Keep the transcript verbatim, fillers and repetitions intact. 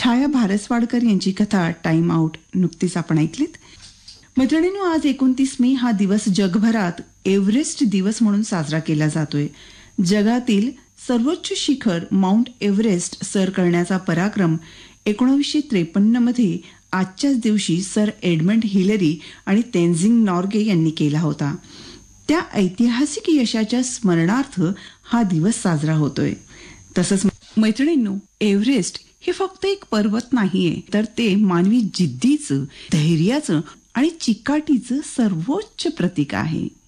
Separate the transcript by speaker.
Speaker 1: छाया भारसवाडकर यांची कथा time out नुकतीच आपण ऐकलीत. मैत्रिणींनो, आज एकोणतीस मे हा दिवस जगभरात एव्हरेस्ट दिवस म्हणून साजरा केला जातोय. जगातील सर्वोच्च शिखर माउंट एव्हरेस्ट सर करण्याचा पराक्रम एकोणीसशे त्रेपन्न मध्ये आजच्याच दिवशी सर एडमंड हिलरी आणि तेन्झिंग नॉर्गे यांनी केला होता. त्या ऐतिहासिक यशाच्या स्मरणार्थ हा दिवस साजरा होतोय. तसंच मैत्रिणींनो, एव्हरेस्ट हे फक्त एक पर्वत नाहीये, तर ते मानवी जिद्दीचं, धैर्याचं आणि चिकाटीचं सर्वोच्च प्रतीक आहे.